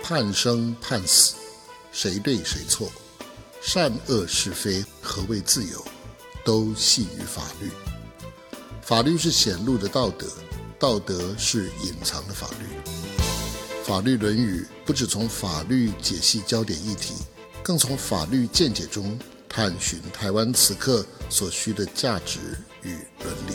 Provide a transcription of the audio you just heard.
判生判死，谁对谁错，善恶是非，何谓自由，都系于法律。法律是显露的道德，道德是隐藏的法律。法律论语不只从法律解析焦点议题，更从法律见解中探寻台湾此刻所需的价值与伦理。